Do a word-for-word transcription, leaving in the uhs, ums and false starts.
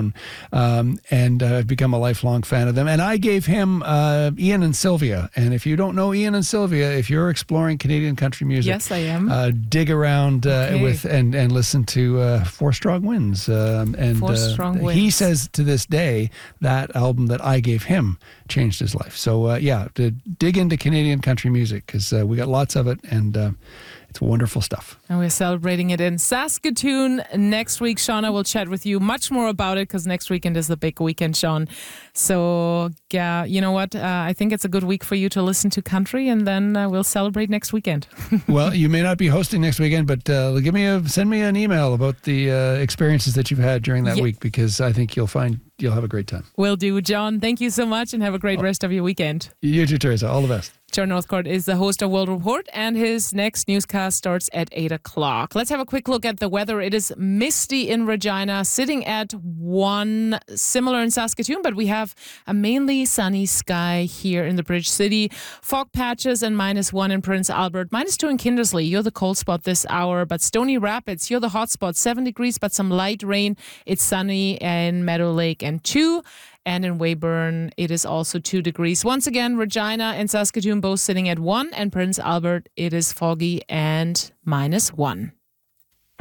Saskatoon, um, and uh, I've become a lifelong fan of them. And I gave him uh, Ian and Sylvia. And if you don't know Ian and Sylvia, if you're exploring Canadian country music, yes, I am. Uh, dig around uh, okay. with and and listen to uh, Four Strong Winds. Um, and Four uh, Strong Winds. He says to this day that album that I gave him changed his life. So uh, yeah, to dig into Canadian country music because uh, we got lots of it, and uh, it's wonderful stuff. And we're celebrating it in Saskatoon next week. Shauna will chat with you much more about it because next weekend is the big weekend, Sean. So, yeah, you know what? Uh, I think it's a good week for you to listen to country, and then uh, we'll celebrate next weekend. Well, you may not be hosting next weekend, but uh, give me a send me an email about the uh, experiences that you've had during that yeah. week, because I think you'll find you'll have a great time. Will do. John, thank you so much, and have a great rest of your weekend. You too, Teresa. All the best. John Northcourt is the host of World Report, and his next newscast starts at eight o'clock. Let's have a quick look at the weather. It is misty in Regina, sitting at one, similar in Saskatoon, but we have a mainly sunny sky here in the Bridge City. Fog patches and minus one in Prince Albert, minus two in Kindersley. You're the cold spot this hour, but Stony Rapids, you're the hot spot, seven degrees, but some light rain. It's sunny in Meadow Lake and two. And in Weyburn, it is also two degrees. Once again, Regina and Saskatoon both sitting at one. And Prince Albert, it is foggy and minus one.